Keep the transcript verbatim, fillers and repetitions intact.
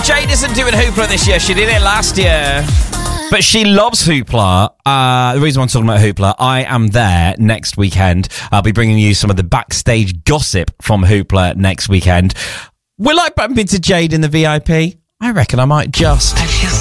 Jade isn't doing Hoopla this year. She did it last year. But she loves Hoopla. Uh, the reason I'm talking about Hoopla, I am there next weekend. I'll be bringing you some of the backstage gossip from Hoopla next weekend. Will I bump into Jade in the V I P? I reckon I might just.